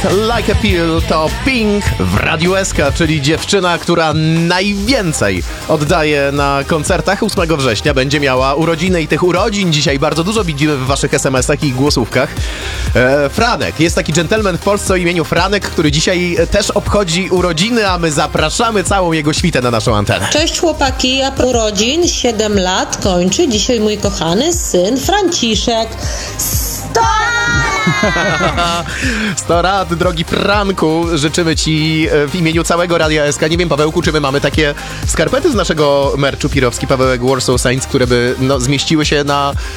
Like a Pill to Pink w Radiu SK, czyli dziewczyna, która najwięcej oddaje na koncertach. 8 września będzie miała urodziny i tych urodzin dzisiaj bardzo dużo widzimy w waszych SMS-ach i głosówkach. Franek, jest taki dżentelmen w Polsce o imieniu Franek, który dzisiaj też obchodzi urodziny, a my zapraszamy całą jego świtę na naszą antenę. Cześć chłopaki, a urodzin 7 lat kończy dzisiaj mój kochany syn Franciszek. 100 lat, drogi Franku, życzymy ci w imieniu całego Radia SK. Nie wiem, Pawełku, czy my mamy takie skarpety z naszego merchu Pirowski Pawełek Warsaw Saints, które by zmieściły się na